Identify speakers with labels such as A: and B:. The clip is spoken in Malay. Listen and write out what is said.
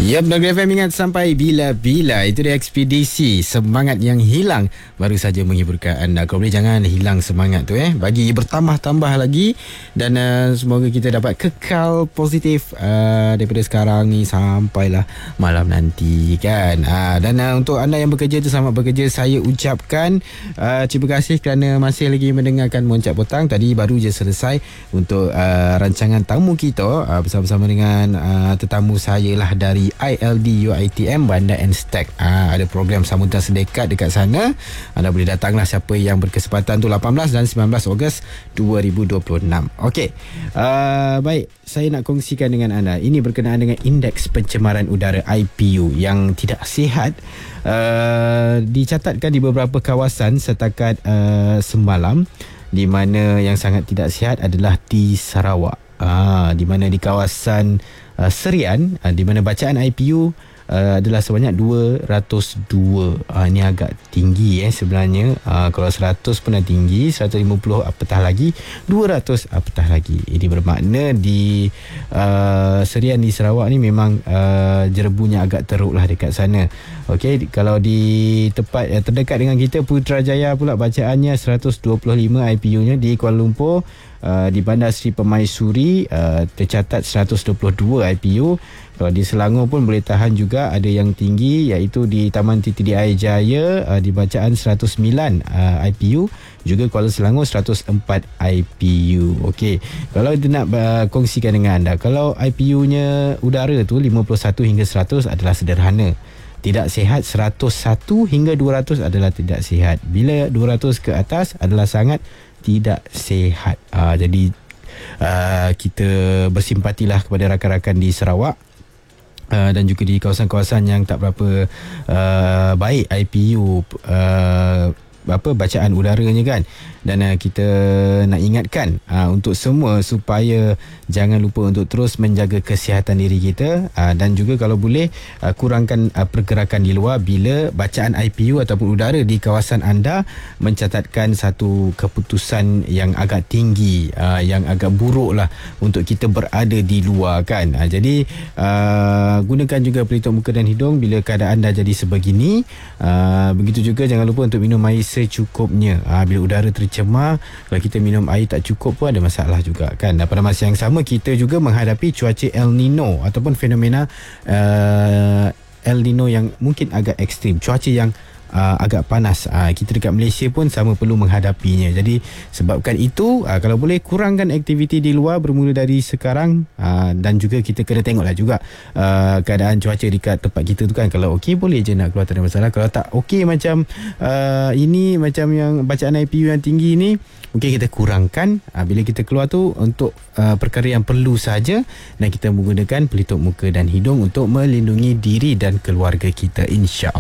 A: Yap, Negeri FM ingat sampai bila-bila. Itu dia ekspedisi semangat yang hilang baru saja menghiburkan anda. Kalau boleh jangan hilang semangat tu bagi bertambah-tambah lagi. Dan semoga kita dapat kekal positif daripada sekarang ni sampailah malam nanti kan. Dan untuk anda yang bekerja tu, selamat bekerja. Saya ucapkan terima kasih kerana masih lagi mendengarkan Moncak Petang. Tadi baru je selesai untuk rancangan tamu kita bersama-sama dengan tetamu saya lah dari ILD UiTM Bandar and Stack. Ada program sambutan sedekat dekat sana. Anda boleh datanglah siapa yang berkesempatan tu 18 dan 19 Ogos 2026. Okey. Baik, saya nak kongsikan dengan anda. Ini berkenaan dengan indeks pencemaran udara IPU yang tidak sihat. Dicatatkan di beberapa kawasan setakat semalam, di mana yang sangat tidak sihat adalah di Sarawak. Di mana di kawasan Serian, di mana bacaan IPU adalah sebanyak 202. Ini agak tinggi sebenarnya. Kalau 100 pun dah tinggi, 150 apatah lagi, 200 apatah lagi. Ini bermakna di Serian di Sarawak ni memang jerebunya agak teruk lah dekat sana. Okey, kalau di tempat terdekat dengan kita, Putrajaya pula bacaannya 125 IPU-nya. Di Kuala Lumpur, di Bandar Seri Permaisuri tercatat 122 IPU. Kalau di Selangor pun boleh tahan juga, ada yang tinggi, iaitu di Taman TTDI Jaya di bacaan 109 IPU. Juga Kuala Selangor 104 IPU. Okey, kalau dia nak kongsikan dengan anda, kalau IPU-nya udara tu 51 hingga 100 adalah sederhana. Tidak sihat. 101 hingga 200 adalah tidak sihat. Bila 200 ke atas adalah sangat tidak sihat. Jadi kita bersimpatilah kepada rakan-rakan di Sarawak dan juga di kawasan-kawasan yang tak berapa baik IPU bacaan udaranya kan. Dan kita nak ingatkan untuk semua supaya jangan lupa untuk terus menjaga kesihatan diri kita, dan juga kalau boleh kurangkan pergerakan di luar bila bacaan IPU ataupun udara di kawasan anda mencatatkan satu keputusan yang agak tinggi, yang agak buruk lah untuk kita berada di luar kan. Jadi gunakan juga pelitup muka dan hidung bila keadaan dah jadi sebegini. Begitu juga jangan lupa untuk minum air secukupnya. Bila udara tercemar, kalau kita minum air tak cukup pun ada masalah juga kan. Dan pada masa yang sama kita juga menghadapi cuaca El Nino ataupun fenomena El Nino yang mungkin agak ekstrim, cuaca yang agak panas. Kita dekat Malaysia pun sama perlu menghadapinya. Jadi sebabkan itu, kalau boleh kurangkan aktiviti di luar bermula dari sekarang. Dan juga kita kena tengoklah juga keadaan cuaca dekat tempat kita tu kan. Kalau okey boleh je nak keluar, tak ada masalah. Kalau tak okey macam ini, macam yang bacaan IPU yang tinggi ni, mungkin kita kurangkan bila kita keluar tu untuk perkara yang perlu saja, dan kita menggunakan pelitup muka dan hidung untuk melindungi diri dan keluarga kita, insya-Allah.